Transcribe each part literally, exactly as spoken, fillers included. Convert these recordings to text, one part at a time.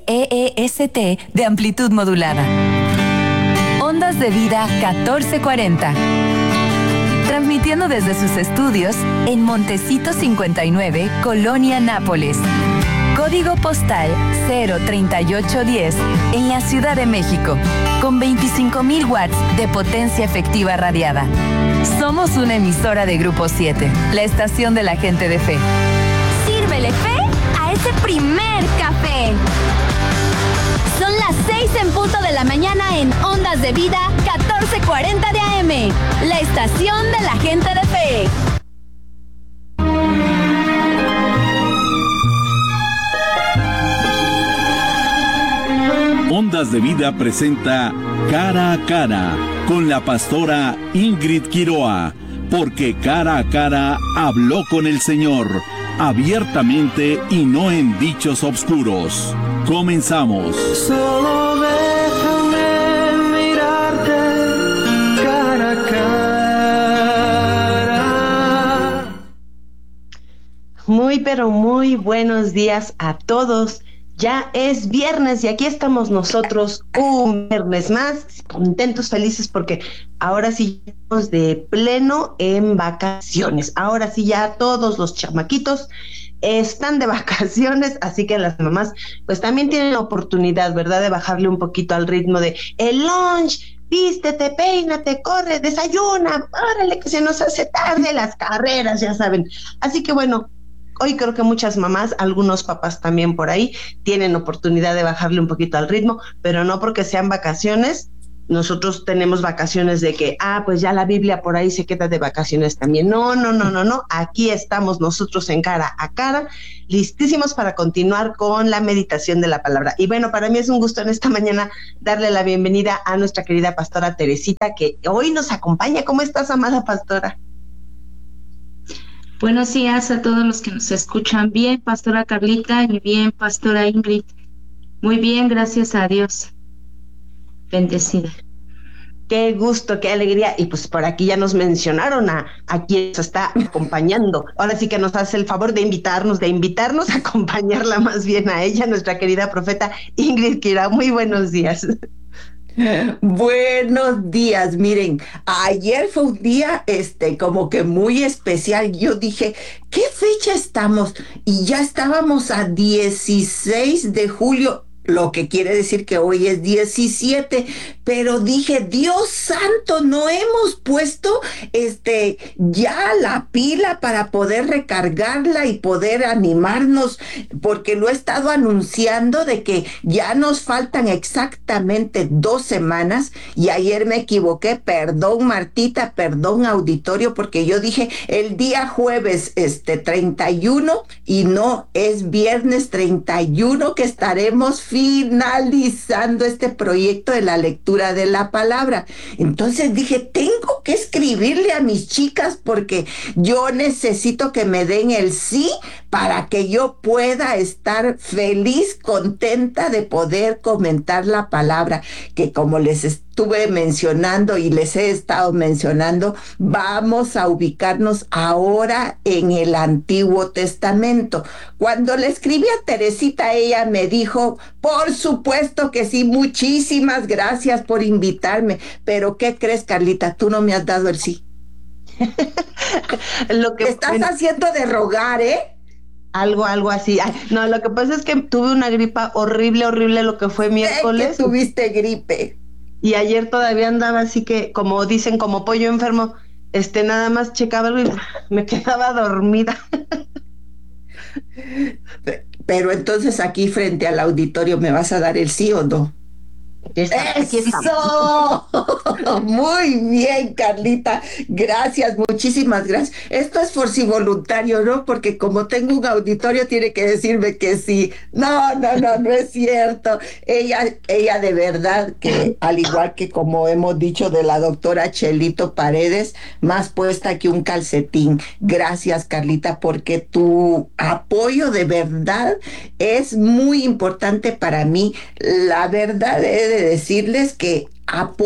E E S T de amplitud modulada. Ondas de Vida catorce cuarenta. Transmitiendo desde sus estudios en Montecito cincuenta y nueve, Colonia Nápoles. Código postal cero treinta y ocho diez en la Ciudad de México, con veinticinco mil watts de potencia efectiva radiada. Somos una emisora de Grupo siete, la estación de la gente de fe. Sírvele fe a ese primer café. Son las seis en punto de la mañana en Ondas de Vida catorce cuarenta de A M, la estación de la gente de fe. Ondas de Vida presenta Cara a Cara con la pastora Ingrid Quiroa, porque cara a cara habló con el Señor, abiertamente y no en dichos obscuros. Comenzamos. Solo déjame mirarte cara a cara. Muy pero muy buenos días a todos. Ya es viernes y aquí estamos nosotros un viernes más, contentos, felices, porque ahora sí estamos de pleno en vacaciones. Ahora sí ya todos los chamaquitos están de vacaciones, así que las mamás pues también tienen la oportunidad, ¿verdad?, de bajarle un poquito al ritmo de el lunch. Vístete, peínate, corre, desayuna, órale que se nos hace tarde, las carreras, ya saben. Así que bueno, hoy creo que muchas mamás, algunos papás también por ahí, tienen oportunidad de bajarle un poquito al ritmo, pero no porque sean vacaciones. Nosotros tenemos vacaciones de que, ah, pues ya la Biblia por ahí se queda de vacaciones también. No, no, no, no, no. Aquí estamos nosotros en cara a cara, listísimos para continuar con la meditación de la palabra. Y bueno, para mí es un gusto en esta mañana darle la bienvenida a nuestra querida pastora Teresita, que hoy nos acompaña. ¿Cómo estás, amada pastora? Buenos días a todos los que nos escuchan. Bien, pastora Carlita, y bien, pastora Ingrid. Muy bien, gracias a Dios. Bendecida. Qué gusto, qué alegría. Y pues por aquí ya nos mencionaron a, a quien nos está acompañando. Ahora sí que nos hace el favor de invitarnos, de invitarnos a acompañarla más bien a ella, nuestra querida profeta Ingrid Quiroa. Muy buenos días. Buenos días, miren, ayer fue un día este como que muy especial. Yo dije, ¿qué fecha estamos? Y ya estábamos a dieciséis de julio, lo que quiere decir que hoy es diecisiete, pero dije, Dios santo, no hemos puesto este ya la pila para poder recargarla y poder animarnos, porque lo he estado anunciando de que ya nos faltan exactamente dos semanas, y ayer me equivoqué, perdón Martita, perdón auditorio, porque yo dije el día jueves este treinta y uno y no, es viernes treinta y uno que estaremos finalizando este proyecto de la lectura de la palabra. Entonces dije, tengo que escribirle a mis chicas porque yo necesito que me den el sí para que yo pueda estar feliz, contenta de poder comentar la palabra, que como les estuve mencionando y les he estado mencionando, vamos a ubicarnos ahora en el Antiguo Testamento. Cuando le escribí a Teresita, ella me dijo, por supuesto que sí, muchísimas gracias por invitarme, pero ¿qué crees, Carlita? Tú no me has dado el sí. Lo que estás bueno, haciendo de rogar, ¿eh? Algo, algo así. Ay, no, lo que pasa es que tuve una gripa horrible, horrible, lo que fue miércoles. ¿Qué tuviste gripe? Y ayer todavía andaba así que, como dicen, como pollo enfermo, este, nada más checaba algo y me quedaba dormida. Pero entonces aquí frente al auditorio, ¿me vas a dar el sí o no? ¡Eso! Muy bien, Carlita. Gracias, muchísimas gracias. Esto es por si voluntario, ¿no? Porque como tengo un auditorio, tiene que decirme que sí. No, no, no, no es cierto. Ella, ella de verdad que, al igual que como hemos dicho de la doctora Chelito Paredes, más puesta que un calcetín. Gracias, Carlita, porque tu apoyo de verdad es muy importante para mí. La verdad es de decirles que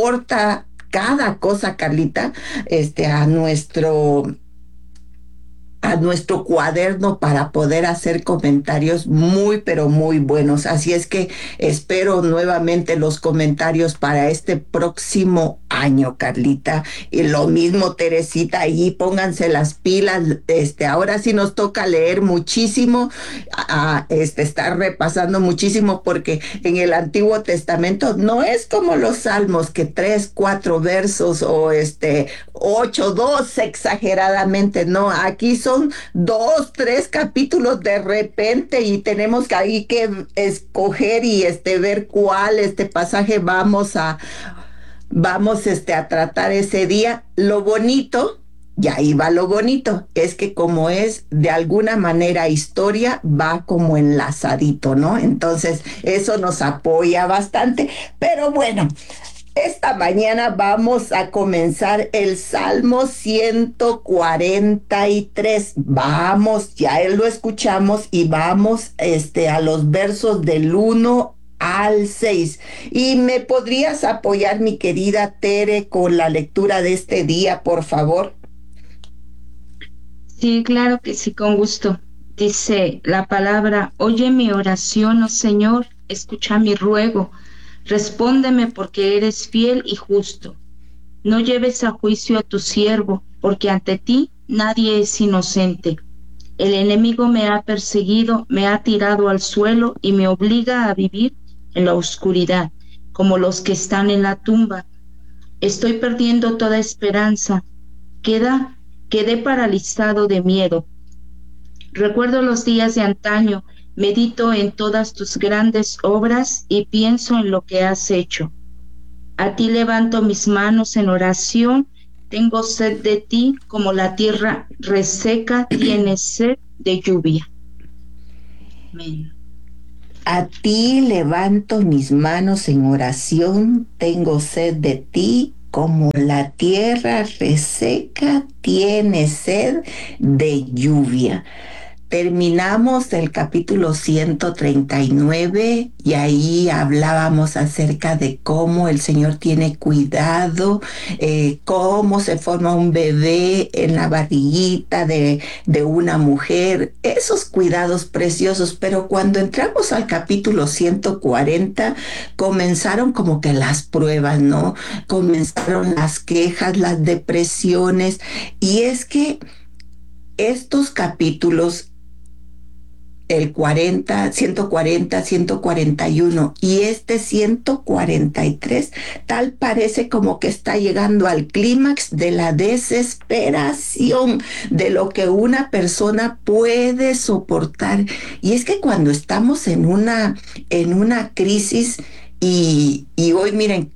aporta cada cosa, Carlita, este, a nuestro a nuestro cuaderno para poder hacer comentarios muy, pero muy buenos. Así es que espero nuevamente los comentarios para este próximo año, Carlita. Y lo mismo, Teresita, ahí pónganse las pilas. Este, ahora sí nos toca leer muchísimo, a, este, estar repasando muchísimo, porque en el Antiguo Testamento no es como los Salmos, que tres, cuatro versos o este, ocho, dos exageradamente. No, aquí son dos, tres capítulos de repente y tenemos que ahí que escoger y este ver cuál este pasaje vamos a vamos este a tratar ese día. Lo bonito, y ahí va lo bonito, es que como es de alguna manera historia, va como enlazadito, ¿no? Entonces eso nos apoya bastante, pero bueno, esta mañana vamos a comenzar el Salmo ciento cuarenta y tres. Vamos, ya lo escuchamos y vamos este, a los versos del uno al seis. ¿Y me podrías apoyar, mi querida Tere, con la lectura de este día, por favor? Sí, claro que sí, con gusto. Dice la palabra: oye mi oración, oh Señor, escucha mi ruego. Respóndeme porque eres fiel y justo. No lleves a juicio a tu siervo, porque ante ti nadie es inocente. El enemigo me ha perseguido, me ha tirado al suelo y me obliga a vivir en la oscuridad, como los que están en la tumba. Estoy perdiendo toda esperanza. Queda, quedé paralizado de miedo. Recuerdo los días de antaño. Medito en todas tus grandes obras y pienso en lo que has hecho. A ti levanto mis manos en oración, tengo sed de ti como la tierra reseca tiene sed de lluvia. Amén. A ti levanto mis manos en oración, tengo sed de ti como la tierra reseca tiene sed de lluvia. Terminamos el capítulo ciento treinta y nueve y ahí hablábamos acerca de cómo el Señor tiene cuidado, eh, cómo se forma un bebé en la barriguita de, de una mujer, esos cuidados preciosos. Pero cuando entramos al capítulo ciento cuarenta, comenzaron como que las pruebas, ¿no? Comenzaron las quejas, las depresiones, y es que estos capítulos, el cuarenta, ciento cuarenta, ciento cuarenta y uno y este ciento cuarenta y tres, tal parece como que está llegando al clímax de la desesperación de lo que una persona puede soportar. Y es que cuando estamos en una, en una crisis, y, y hoy miren,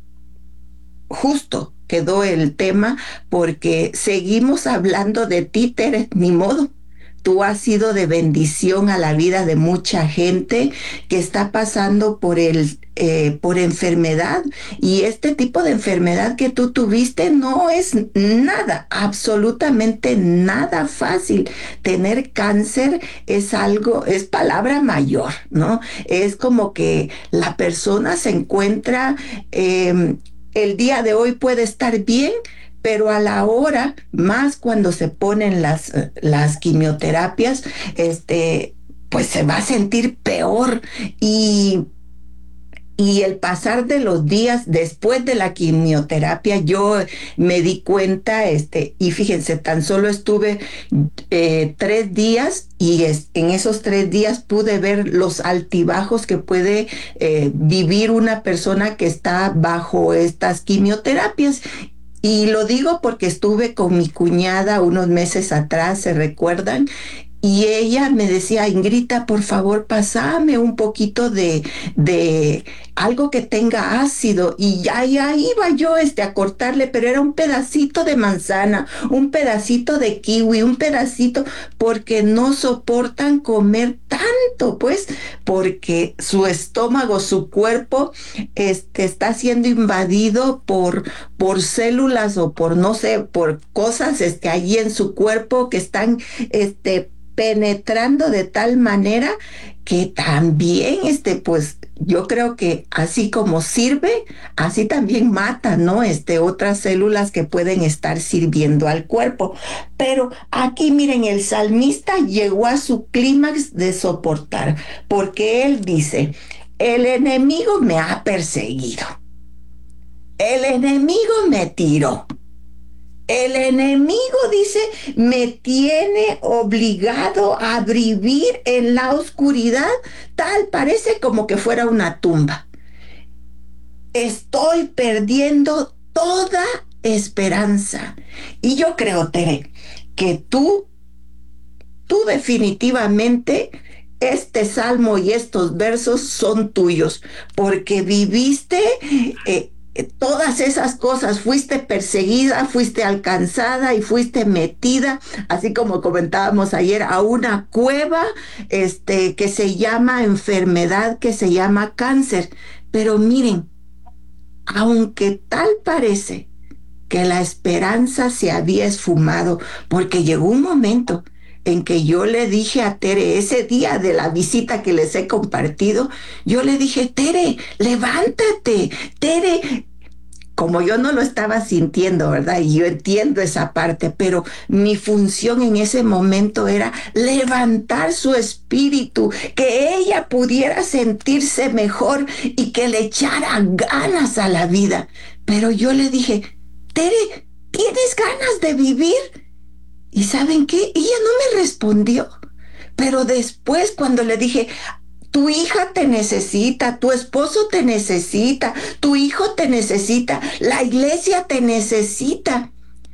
justo quedó el tema porque seguimos hablando de títeres, ni modo. Tú has sido de bendición a la vida de mucha gente que está pasando por el eh, por enfermedad, y este tipo de enfermedad que tú tuviste no es nada, absolutamente nada fácil. Tener cáncer es algo, es palabra mayor, ¿no? Es como que la persona se encuentra, eh, el día de hoy puede estar bien, pero a la hora, más cuando se ponen las, las quimioterapias, este, pues se va a sentir peor. Y, y el pasar de los días después de la quimioterapia, yo me di cuenta, este, y fíjense, tan solo estuve eh, tres días, y es, en esos tres días pude ver los altibajos que puede eh, vivir una persona que está bajo estas quimioterapias. Y lo digo porque estuve con mi cuñada unos meses atrás, ¿se recuerdan? Y ella me decía: Ingrita, por favor, pásame un poquito de, de algo que tenga ácido. Y ya, ya iba yo este, a cortarle, pero era un pedacito de manzana, un pedacito de kiwi, un pedacito, porque no soportan comer tanto, pues, porque su estómago, su cuerpo, este, está siendo invadido por, por células o por, no sé, por cosas este, allí en su cuerpo que están, este, penetrando de tal manera que también, este, pues, yo creo que así como sirve, así también mata, ¿no? Este, otras células que pueden estar sirviendo al cuerpo. Pero aquí, miren, el salmista llegó a su clímax de soportar, porque él dice, el enemigo me ha perseguido, el enemigo me tiró. El enemigo, dice, me tiene obligado a vivir en la oscuridad, tal parece como que fuera una tumba. Estoy perdiendo toda esperanza. Y yo creo, Tere, que tú, tú definitivamente, este salmo y estos versos son tuyos, porque viviste... Eh, todas esas cosas, fuiste perseguida, fuiste alcanzada y fuiste metida, así como comentábamos ayer, a una cueva este, que se llama enfermedad, que se llama cáncer. Pero miren, aunque tal parece que la esperanza se había esfumado, porque llegó un momento en que yo le dije a Tere, ese día de la visita que les he compartido, yo le dije, Tere, levántate, Tere, como yo no lo estaba sintiendo, ¿verdad? Y yo entiendo esa parte, pero mi función en ese momento era levantar su espíritu, que ella pudiera sentirse mejor y que le echara ganas a la vida. Pero yo le dije, Tere, ¿tienes ganas de vivir? ¿Y saben qué? Ella no me respondió. Pero después, cuando le dije, tu hija te necesita, tu esposo te necesita, tu hijo te necesita, la iglesia te necesita,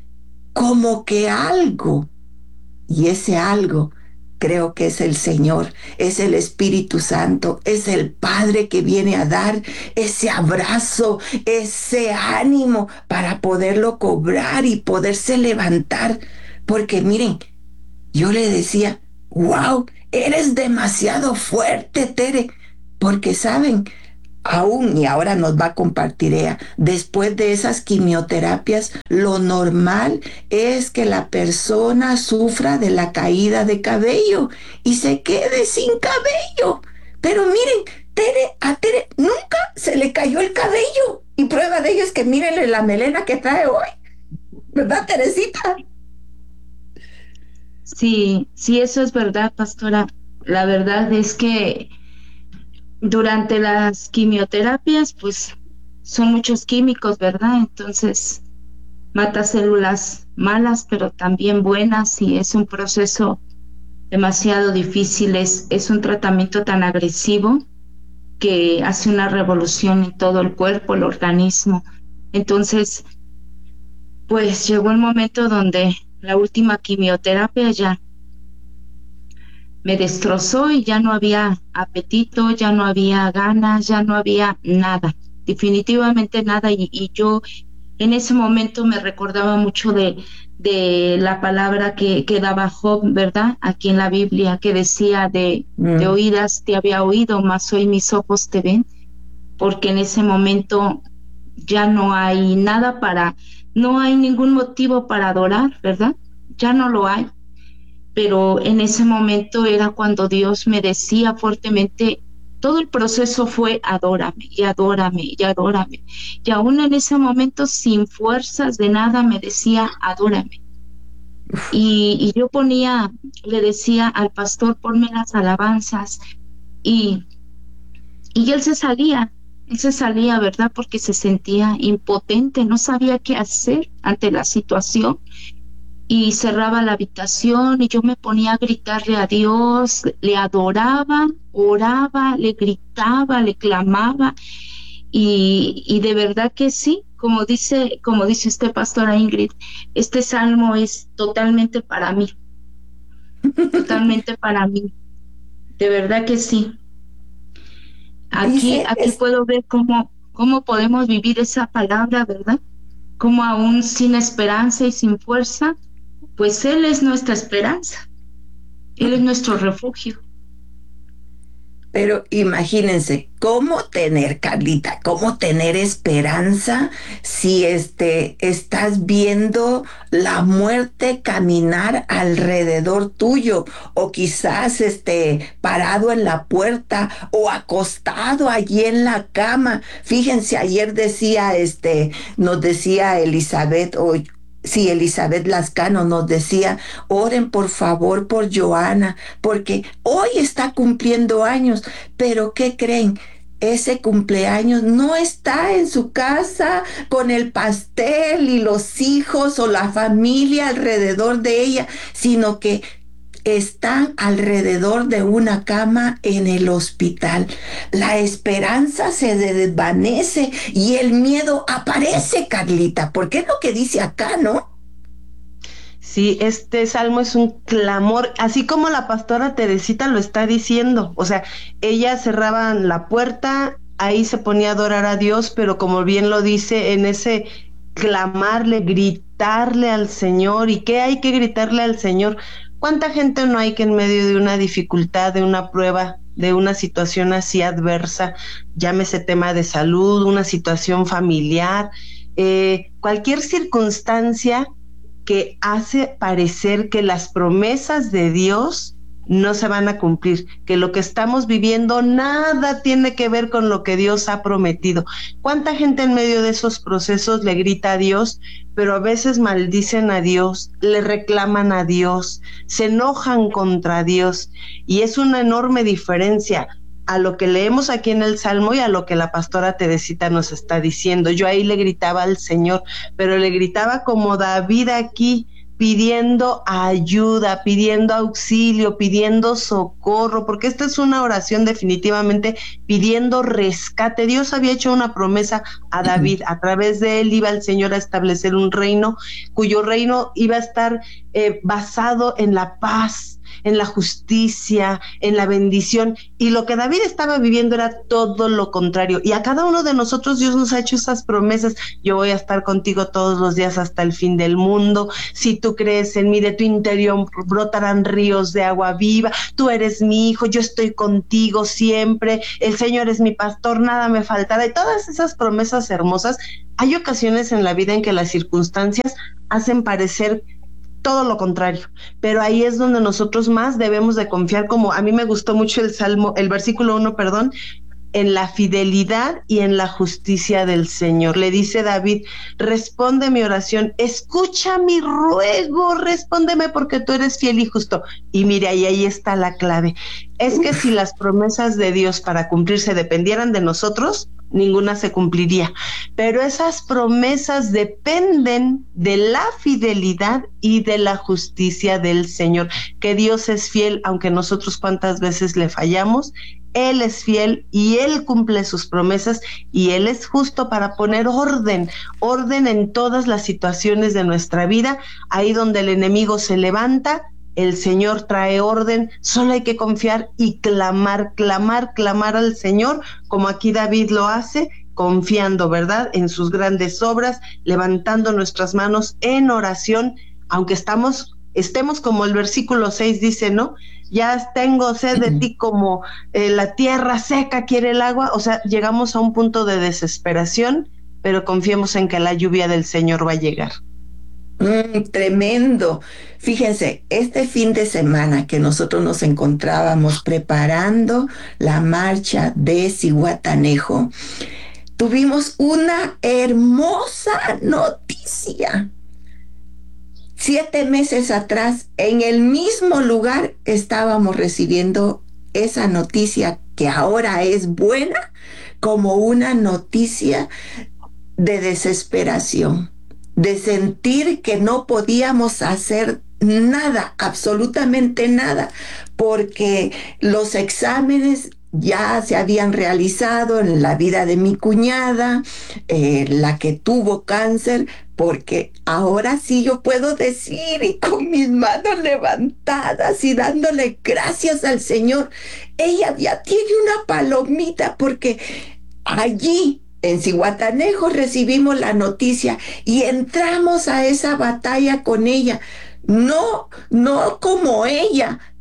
como que algo, y ese algo creo que es el Señor, es el Espíritu Santo, es el Padre que viene a dar ese abrazo, ese ánimo para poderlo cobrar y poderse levantar. Porque miren, yo le decía, wow, eres demasiado fuerte, Tere, porque saben, aún, y ahora nos va a compartir ella, después de esas quimioterapias, lo normal es que la persona sufra de la caída de cabello y se quede sin cabello. Pero miren, Tere, a Tere nunca se le cayó el cabello. Y prueba de ello es que mírenle la melena que trae hoy. ¿Verdad, Teresita? Sí, sí, eso es verdad, pastora. La verdad es que durante las quimioterapias, pues son muchos químicos, ¿verdad? Entonces mata células malas, pero también buenas, y es un proceso demasiado difícil. Es, es un tratamiento tan agresivo que hace una revolución en todo el cuerpo, el organismo. Entonces, pues llegó el momento donde la última quimioterapia ya me destrozó y ya no había apetito, ya no había ganas, ya no había nada, definitivamente nada. Y, y yo en ese momento me recordaba mucho de, de la palabra que, que daba Job, ¿verdad? Aquí en la Biblia, que decía de, mm. de oídas te había oído, mas hoy mis ojos te ven, porque en ese momento ya no hay nada para, no hay ningún motivo para adorar, ¿verdad? Ya no lo hay. Pero en ese momento era cuando Dios me decía fuertemente, todo el proceso fue adórame y adórame y adórame. Y aún en ese momento, sin fuerzas de nada, me decía, adórame. Y, y yo ponía, le decía al pastor, ponme las alabanzas. Y, y él se salía, él se salía, ¿verdad? Porque se sentía impotente, no sabía qué hacer ante la situación. Y cerraba la habitación y yo me ponía a gritarle a Dios, le adoraba, oraba, le gritaba, le clamaba, y, y de verdad que sí, como dice, como dice usted, pastora Ingrid, este salmo es totalmente para mí, totalmente para mí, de verdad que sí. Aquí, aquí puedo ver cómo, cómo podemos vivir esa palabra, ¿verdad? Como aún sin esperanza y sin fuerza, pues Él es nuestra esperanza, Él es nuestro refugio. Pero imagínense, ¿cómo tener, Carlita, cómo tener esperanza si este, estás viendo la muerte caminar alrededor tuyo? O quizás este, parado en la puerta o acostado allí en la cama. Fíjense, ayer decía, este, nos decía Elizabeth, o Sí, Elizabeth Lascano nos decía, oren por favor por Joana, porque hoy está cumpliendo años, pero ¿qué creen? Ese cumpleaños no está en su casa con el pastel y los hijos o la familia alrededor de ella, sino que están alrededor de una cama en el hospital. La esperanza se desvanece y el miedo aparece, Carlita, porque es lo que dice acá, ¿no? Sí, este salmo es un clamor, así como la pastora Teresita lo está diciendo. O sea, ella cerraba la puerta, ahí se ponía a adorar a Dios, pero como bien lo dice, en ese clamarle, gritarle al Señor. ¿Y qué hay que gritarle al Señor? ¿Cuánta gente no hay que en medio de una dificultad, de una prueba, de una situación así adversa, llámese tema de salud, una situación familiar, eh, cualquier circunstancia que hace parecer que las promesas de Dios no se van a cumplir, que lo que estamos viviendo nada tiene que ver con lo que Dios ha prometido? ¿Cuánta gente en medio de esos procesos le grita a Dios, pero a veces maldicen a Dios, le reclaman a Dios, se enojan contra Dios? Y es una enorme diferencia a lo que leemos aquí en el Salmo y a lo que la pastora Teresita nos está diciendo. Yo ahí le gritaba al Señor, pero le gritaba como David aquí, pidiendo ayuda, pidiendo auxilio, pidiendo socorro, porque esta es una oración definitivamente pidiendo rescate. Dios había hecho una promesa a David, a través de él iba el Señor a establecer un reino, cuyo reino iba a estar eh, basado en la paz, en la justicia, en la bendición, y lo que David estaba viviendo era todo lo contrario. Y a cada uno de nosotros Dios nos ha hecho esas promesas: yo voy a estar contigo todos los días hasta el fin del mundo, si tú crees en mí, de tu interior brotarán ríos de agua viva, tú eres mi hijo, yo estoy contigo siempre, el Señor es mi pastor, nada me faltará. Y todas esas promesas hermosas. Hay ocasiones en la vida en que las circunstancias hacen parecer todo lo contrario, pero ahí es donde nosotros más debemos de confiar, como a mí me gustó mucho el Salmo, el versículo uno, perdón, en la fidelidad y en la justicia del Señor. Le dice David, responde mi oración, escucha mi ruego, respóndeme porque tú eres fiel y justo. Y mire, ahí, ahí está la clave. Es que si las promesas de Dios para cumplirse dependieran de nosotros, ninguna se cumpliría. Pero esas promesas dependen de la fidelidad y de la justicia del Señor. Que Dios es fiel, aunque nosotros cuántas veces le fallamos. Él es fiel y Él cumple sus promesas, y Él es justo para poner orden, orden en todas las situaciones de nuestra vida. Ahí donde el enemigo se levanta, el Señor trae orden. Solo hay que confiar y clamar, clamar, clamar al Señor, como aquí David lo hace, confiando, ¿verdad?, en sus grandes obras, levantando nuestras manos en oración, aunque estamos, estemos como el versículo seis dice, ¿no? Ya tengo sed de ti como eh, la tierra seca quiere el agua. O sea, llegamos a un punto de desesperación, pero confiemos en que la lluvia del Señor va a llegar. Mm, tremendo. Fíjense, este fin de semana que nosotros nos encontrábamos preparando la marcha de Zihuatanejo, tuvimos una hermosa noticia. Siete meses atrás, en el mismo lugar, estábamos recibiendo esa noticia que ahora es buena, como una noticia de desesperación, de sentir que no podíamos hacer nada, absolutamente nada, porque los exámenes ya se habían realizado en la vida de mi cuñada, eh, la que tuvo cáncer, porque ahora sí yo puedo decir, y con mis manos levantadas y dándole gracias al Señor, ella ya tiene una palomita, porque allí en Zihuatanejo recibimos la noticia y entramos a esa batalla con ella, no, no como ella,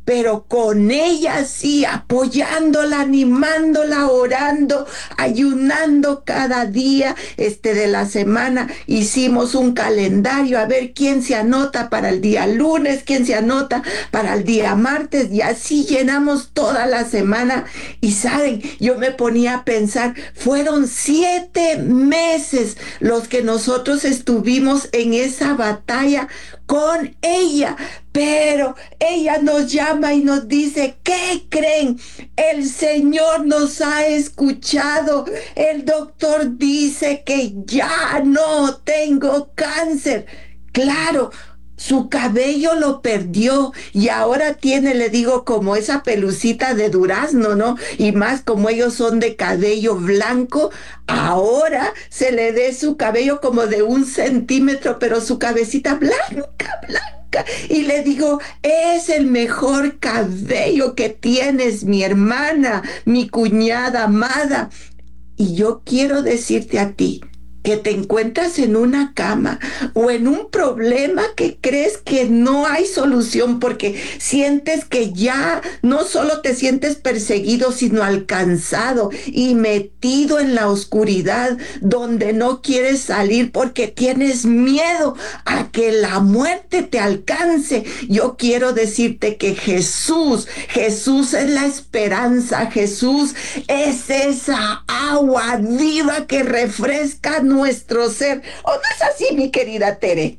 pero con ella sí, apoyándola, animándola, orando, ayunando cada día este, de la semana. Hicimos un calendario, a ver quién se anota para el día lunes, quién se anota para el día martes, y así llenamos toda la semana. Y saben, yo me ponía a pensar, fueron siete meses los que nosotros estuvimos en esa batalla con ella, pero ella nos llama y nos dice, ¿qué creen? El Señor nos ha escuchado. El doctor dice que ya no tengo cáncer. Claro, su cabello lo perdió y ahora tiene, le digo, como esa pelucita de durazno, ¿no? Y más como ellos son de cabello blanco, ahora se le dé su cabello como de un centímetro, pero su cabecita blanca, blanca. Y le digo, es el mejor cabello que tienes, mi hermana, mi cuñada amada. Y yo quiero decirte a ti, que te encuentras en una cama o en un problema que crees que no hay solución, porque sientes que ya no solo te sientes perseguido, sino alcanzado y metido en la oscuridad donde no quieres salir porque tienes miedo a que la muerte te alcance. Yo quiero decirte que Jesús, Jesús es la esperanza, Jesús es esa agua viva que refresca nuestro ser. ¿O no es así, mi querida Tere?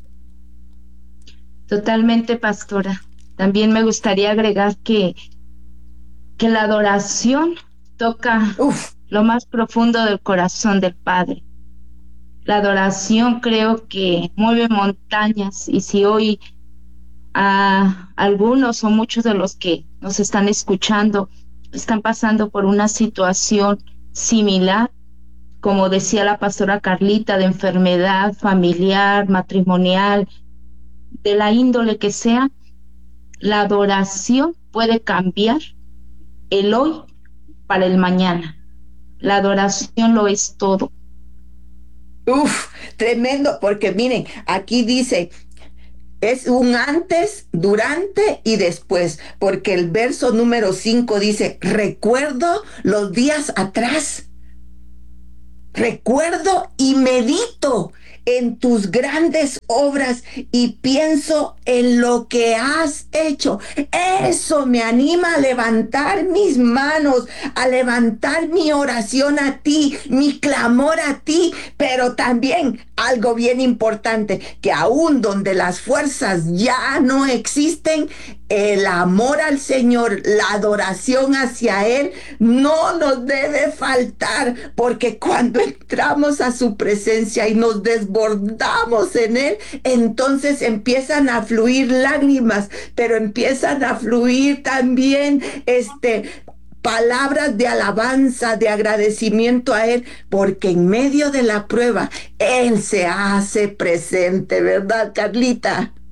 Totalmente, pastora. También me gustaría agregar que, que la adoración toca Uf. lo más profundo del corazón del Padre. La adoración creo que mueve montañas, y si hoy a algunos o muchos de los que nos están escuchando están pasando por una situación similar, como decía la pastora Carlita, de enfermedad familiar, matrimonial, de la índole que sea, la adoración puede cambiar el hoy para el mañana. La adoración lo es todo. Uf, tremendo, porque miren, aquí dice, es un antes, durante y después, porque el verso número cinco dice, recuerdo los días atrás. Recuerdo y medito en tus grandes obras y pienso en lo que has hecho. Eso me anima a levantar mis manos, a levantar mi oración a ti, mi clamor a ti, pero también algo bien importante, que aún donde las fuerzas ya no existen, el amor al Señor, la adoración hacia Él no nos debe faltar, porque cuando entramos a su presencia y nos desbordamos en Él, entonces empiezan a fluir lágrimas, pero empiezan a fluir también este palabras de alabanza, de agradecimiento a Él, porque en medio de la prueba Él se hace presente, ¿verdad, Carlita?